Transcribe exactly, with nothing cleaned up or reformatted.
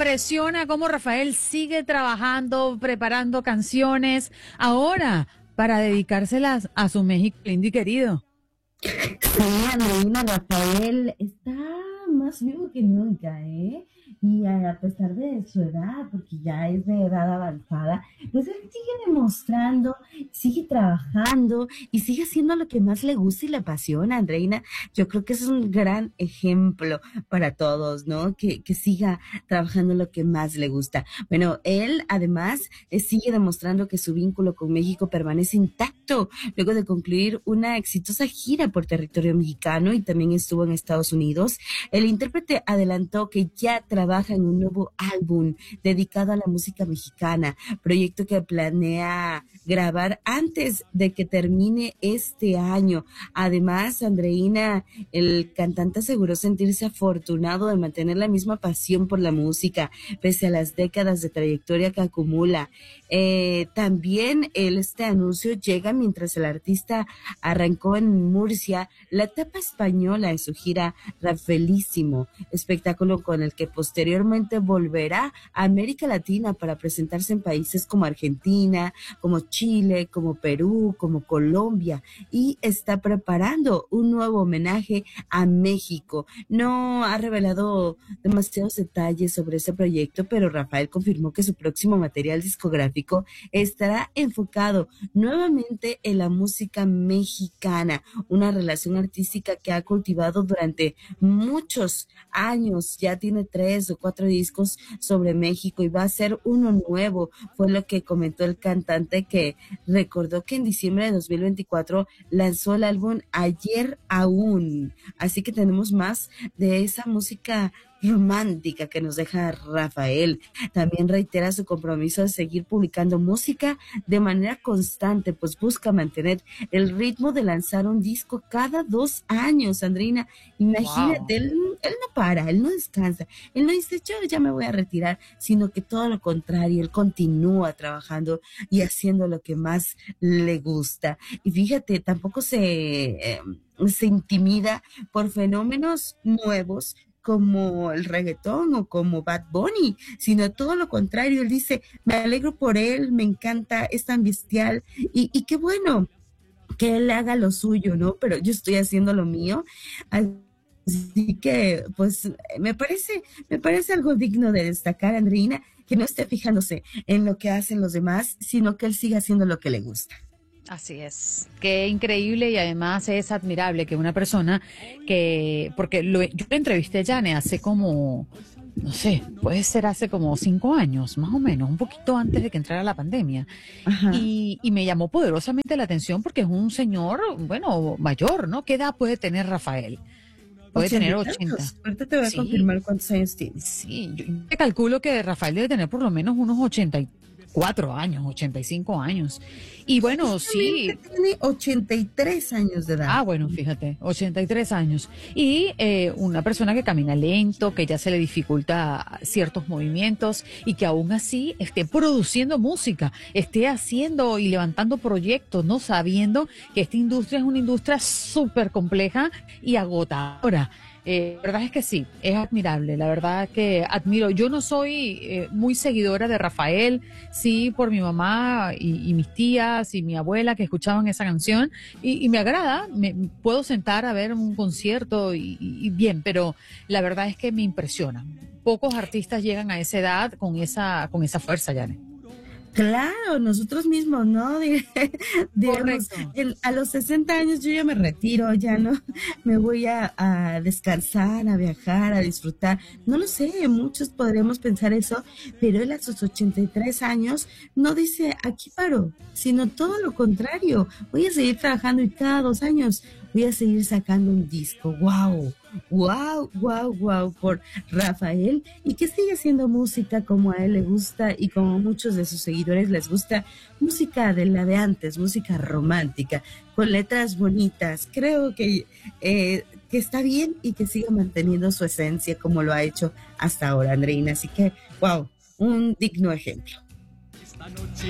impresiona cómo Rafael sigue trabajando, preparando canciones, ahora para dedicárselas a su México lindo y querido. Sí, Andreina, Rafael está más vivo que nunca, ¿eh? Y a pesar de su edad, porque ya es de edad avanzada, pues él sigue demostrando, sigue trabajando y sigue haciendo lo que más le gusta y le apasiona, Andreina. Yo creo que es un gran ejemplo para todos, ¿no? Que, que siga trabajando en lo que más le gusta. Bueno, él además eh, sigue demostrando que su vínculo con México permanece intacto luego de concluir una exitosa gira por territorio mexicano y también estuvo en Estados Unidos. El intérprete adelantó que ya trabaja en un nuevo álbum dedicado a la música mexicana, proyecto que planea grabar antes de que termine este año. Además, Andreina, el cantante aseguró sentirse afortunado de mantener la misma pasión por la música, pese a las décadas de trayectoria que acumula. Eh, también el, este anuncio llega mientras el artista arrancó en Murcia la etapa española de su gira Rafaelísimo, espectáculo con el que posteriormente volverá a América Latina para presentarse en países como Argentina, como Chile, como Perú, como Colombia, y está preparando un nuevo homenaje a México. No ha revelado demasiados detalles sobre ese proyecto, pero Rafael confirmó que su próximo material discográfico estará enfocado nuevamente en la música mexicana, una relación artística que ha cultivado durante muchos años. Ya tiene tres o cuatro discos sobre México y va a ser uno nuevo, fue lo que comentó el cantante, que recordó que en diciembre de dos mil veinticuatro lanzó el álbum Ayer Aún. Así que tenemos más de esa música romántica que nos deja Rafael. También reitera su compromiso de seguir publicando música de manera constante, pues busca mantener el ritmo de lanzar un disco cada dos años, Andrina. Imagínate, Wow. él, él no para, él no descansa, él no dice yo ya me voy a retirar, sino que todo lo contrario, él continúa trabajando y haciendo lo que más le gusta. Y fíjate, tampoco se, eh, se intimida por fenómenos nuevos como el reggaetón o como Bad Bunny, sino todo lo contrario. Él dice, me alegro por él, me encanta, es tan bestial y, y qué bueno que él haga lo suyo, ¿no? Pero yo estoy haciendo lo mío. Así que, pues, me parece, me parece algo digno de destacar, Andreina, que no esté fijándose en lo que hacen los demás, sino que él siga haciendo lo que le gusta. Así es, qué increíble y además es admirable que una persona que, porque lo, yo le entrevisté a Yane hace como, no sé, puede ser hace como cinco años, más o menos, un poquito antes de que entrara la pandemia, Ajá. y, y me llamó poderosamente la atención porque es un señor, bueno, mayor, ¿no? ¿Qué edad puede tener Rafael? Puede Ochenta tener y ochenta. tantos. Ahorita te voy a Sí, confirmar cuántos años tiene. sí, yo te calculo que Rafael debe tener por lo menos unos ochenta y cuatro años, ochenta y cinco años. Y bueno, Justamente sí. tiene ochenta y tres años de edad. Ah, bueno, fíjate, ochenta y tres años. Y eh, una persona que camina lento, que ya se le dificulta ciertos movimientos y que aún así esté produciendo música, esté haciendo y levantando proyectos, ¿no? Sabiendo que esta industria es una industria súper compleja y agotadora. Eh, la verdad es que sí, es admirable, la verdad que admiro. Yo no soy eh, muy seguidora de Rafael, sí por mi mamá y, y mis tías y mi abuela que escuchaban esa canción y, y me agrada, me puedo sentar a ver un concierto y, y bien, pero la verdad es que me impresiona. Pocos artistas llegan a esa edad con esa, con esa fuerza, Janet. Claro, nosotros mismos, ¿no? Digamos, Correcto. el- a los sesenta años yo ya me retiro, ya no, me voy a, a descansar, a viajar, a disfrutar. No lo sé, muchos podremos pensar eso, pero él a sus ochenta y tres años no dice aquí paro, sino todo lo contrario. Voy a seguir trabajando y cada dos años voy a seguir sacando un disco. ¡Wow! Wow, wow, wow por Rafael, y que sigue haciendo música como a él le gusta y como a muchos de sus seguidores les gusta, música de la de antes, música romántica, con letras bonitas. Creo que, eh, que está bien y que siga manteniendo su esencia como lo ha hecho hasta ahora, Andreina. Así que, wow, un digno ejemplo. Esta noche